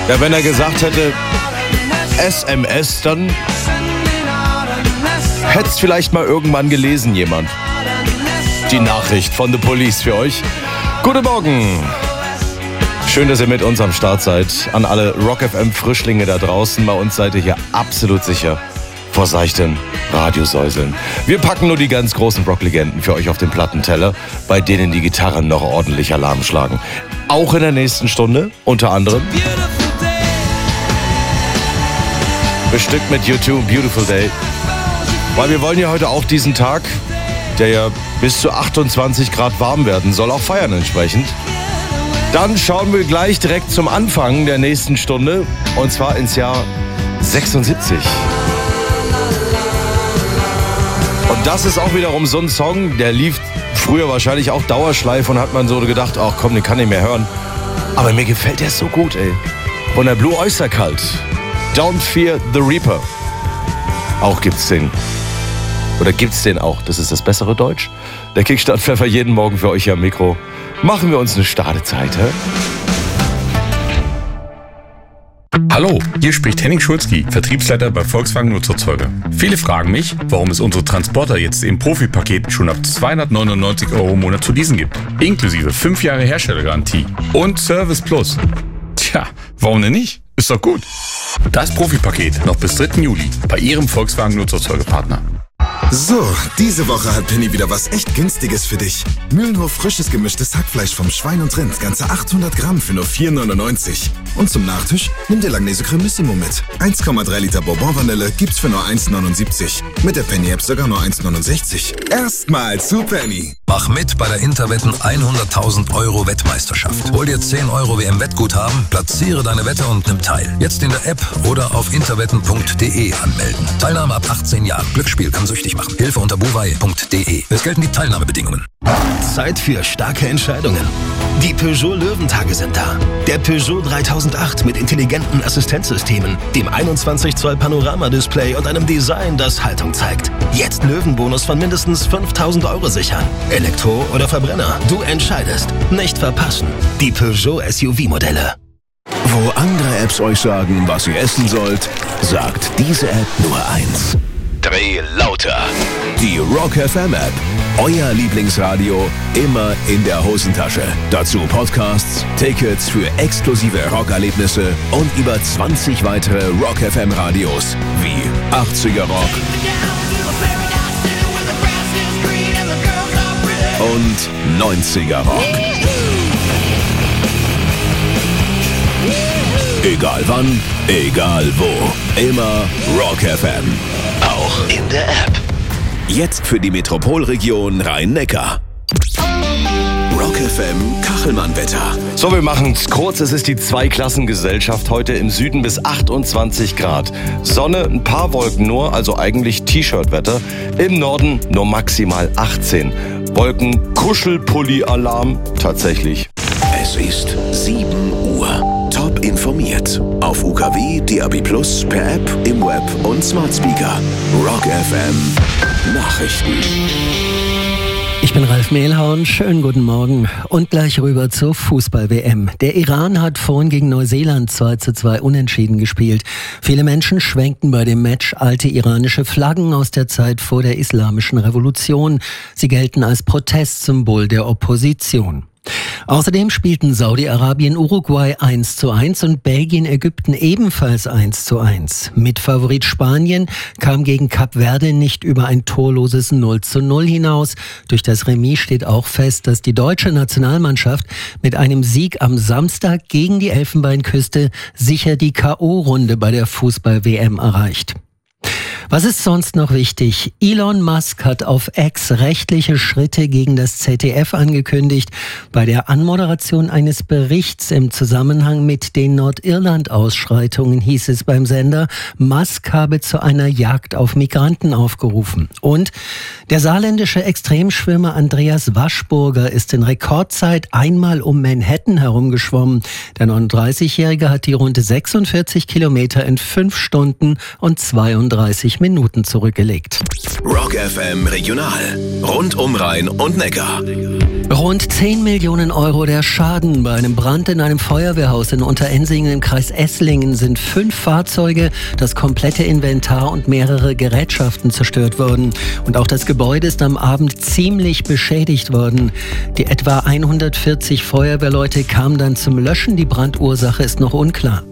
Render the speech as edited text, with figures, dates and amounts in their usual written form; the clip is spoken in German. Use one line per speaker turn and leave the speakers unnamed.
Ja, wenn er gesagt hätte SMS, dann hätte es vielleicht mal irgendwann gelesen, jemand. Die Nachricht von The Police für euch. Guten Morgen. Schön, dass ihr mit uns am Start seid. An alle Rock FM Frischlinge da draußen. Bei uns seid ihr hier absolut sicher vor seichten Radiosäuseln. Wir packen nur die ganz großen Rocklegenden für euch auf den Plattenteller, bei denen die Gitarren noch ordentlich Alarm schlagen. Auch in der nächsten Stunde, unter anderem bestückt mit U2, Beautiful Day. Weil wir wollen ja heute auch diesen Tag, der ja bis zu 28 Grad warm werden soll, auch feiern entsprechend. Dann schauen wir gleich direkt zum Anfang der nächsten Stunde, und zwar ins Jahr 76. Und das ist auch wiederum so ein Song, der lief früher wahrscheinlich auch Dauerschleife und hat man so gedacht, ach komm, den kann ich mehr hören. Aber mir gefällt der so gut, ey. Von der Blue Oyster Cult. Don't Fear the Reaper. Auch gibt's den. Oder gibt's den auch? Das ist das bessere Deutsch. Der Kickstart-Pfeffer jeden Morgen für euch hier am Mikro. Machen wir uns eine Startezeit, hä?
Hallo, hier spricht Henning Schulzki, Vertriebsleiter bei Volkswagen Nutzerzeuger. Viele fragen mich, warum es unsere Transporter jetzt im Profi-Paket schon ab 299 € im Monat zu leasen gibt. Inklusive 5 Jahre Herstellergarantie und Service Plus. Tja, warum denn nicht? Ist doch gut. Das Profi-Paket noch bis 3. Juli bei Ihrem Volkswagen Nutzerzeugerpartner.
So, diese Woche hat Penny wieder was echt Günstiges für dich. Mühlenhof frisches gemischtes Hackfleisch vom Schwein und Rind, ganze 800 Gramm für nur 4,99. Und zum Nachtisch nimm dir Langnese Cremissimo mit. 1,3 Liter Bourbon Vanille gibt's für nur 1,79. Mit der Penny-App sogar nur 1,69. Erstmal zu Penny.
Mach mit bei der Interwetten 100.000 € Wettmeisterschaft. Hol dir 10 € WM-Wettguthaben, platziere deine Wette und nimm teil. Jetzt in der App oder auf interwetten.de anmelden. Teilnahme ab 18 Jahren. Glücksspiel kann süchtig machen. Hilfe unter buwei.de. Es gelten die Teilnahmebedingungen.
Zeit für starke Entscheidungen. Die Peugeot Löwentage sind da. Der Peugeot 3008 mit intelligenten Assistenzsystemen, dem 21 Zoll Panorama-Display und einem Design, das Haltung zeigt. Jetzt Löwenbonus von mindestens 5.000 € sichern. Elektro oder Verbrenner, du entscheidest. Nicht verpassen. Die Peugeot SUV-Modelle.
Wo andere Apps euch sagen, was ihr essen sollt, sagt diese App nur eins.
Dreh lauter.
Die Rock FM App. Euer Lieblingsradio immer in der Hosentasche. Dazu Podcasts, Tickets für exklusive Rockerlebnisse und über 20 weitere Rock FM Radios wie 80er Rock und 90er Rock. Egal wann, egal wo. Immer Rock FM. Auch in der App. Jetzt für die Metropolregion Rhein-Neckar. Rock FM Kachelmann-Wetter.
So, wir machen es kurz. Es ist die Zweiklassengesellschaft. Heute im Süden bis 28 Grad. Sonne, ein paar Wolken nur, also eigentlich T-Shirt-Wetter. Im Norden nur maximal 18. Wolken, Kuschelpulli-Alarm, tatsächlich.
Es ist 7 Uhr. Top informiert. Auf UKW, DAB+, per App, im Web und Smart Speaker. Rock FM Nachrichten.
Ich bin Ralf Mehlhorn, schönen guten Morgen und gleich rüber zur Fußball-WM. Der Iran hat vorhin gegen Neuseeland 2:2 unentschieden gespielt. Viele Menschen schwenkten bei dem Match alte iranische Flaggen aus der Zeit vor der Islamischen Revolution. Sie gelten als Protestsymbol der Opposition. Außerdem spielten Saudi-Arabien Uruguay 1:1 und Belgien Ägypten ebenfalls 1:1. Mitfavorit Spanien kam gegen Kap Verde nicht über ein torloses 0:0 hinaus. Durch das Remis steht auch fest, dass die deutsche Nationalmannschaft mit einem Sieg am Samstag gegen die Elfenbeinküste sicher die K.O.-Runde bei der Fußball-WM erreicht. Was ist sonst noch wichtig? Elon Musk hat auf X rechtliche Schritte gegen das ZDF angekündigt. Bei der Anmoderation eines Berichts im Zusammenhang mit den Nordirland-Ausschreitungen hieß es beim Sender, Musk habe zu einer Jagd auf Migranten aufgerufen. Und der saarländische Extremschwimmer Andreas Waschburger ist in Rekordzeit einmal um Manhattan herumgeschwommen. Der 39-Jährige hat die rund 46 Kilometer in 5 Stunden und 32 20 Minuten zurückgelegt.
Rock FM Regional. Rund um Rhein und Neckar.
Rund 10 Millionen Euro der Schaden. Bei einem Brand in einem Feuerwehrhaus in Unterensingen im Kreis Esslingen sind 5 Fahrzeuge, das komplette Inventar und mehrere Gerätschaften zerstört worden. Und auch das Gebäude ist am Abend ziemlich beschädigt worden. Die etwa 140 Feuerwehrleute kamen dann zum Löschen. Die Brandursache ist noch unklar.